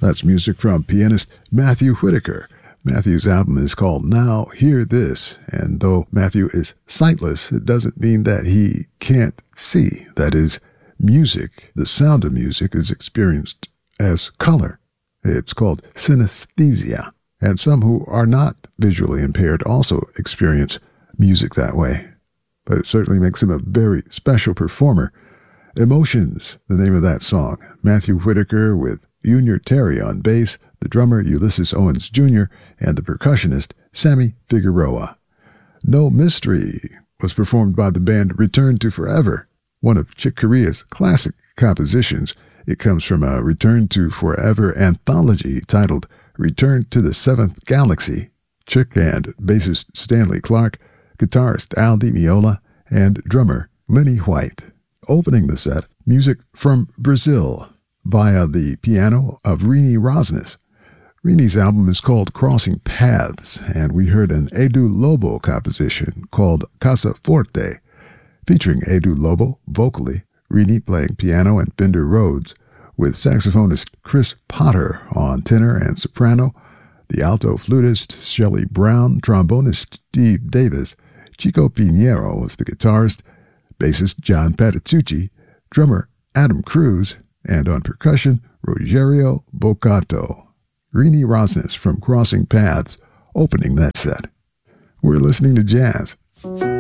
That's music from pianist Matthew Whitaker. Matthew's album is called Now Hear This, and though Matthew is sightless, it doesn't mean that he can't see. That is, music, the sound of music, is experienced as color. It's called synesthesia, and some who are not visually impaired also experience music that way. But it certainly makes him a very special performer. Emotions, the name of that song. Matthew Whitaker with Junior Terry on bass, the drummer Ulysses Owens Jr., and the percussionist Sammy Figueroa. No Mystery was performed by the band Return to Forever, one of Chick Corea's classic compositions. It comes from a Return to Forever anthology titled Return to the Seventh Galaxy. Chick and bassist Stanley Clark, guitarist Al Di Meola, and drummer Lenny White. Opening the set, music from Brazil via the piano of Rini Rosnes. Rini's album is called Crossing Paths, and we heard an Edu Lobo composition called Casa Forte, featuring Edu Lobo vocally, Rini playing piano and Fender Rhodes, with saxophonist Chris Potter on tenor and soprano, the alto flutist Shelley Brown, trombonist Steve Davis, Chico Pinheiro was the guitarist, bassist John Patitucci, drummer Adam Cruz, and on percussion, Rogerio Bocato. Rini Rosnes from Crossing Paths, opening that set. We're listening to jazz.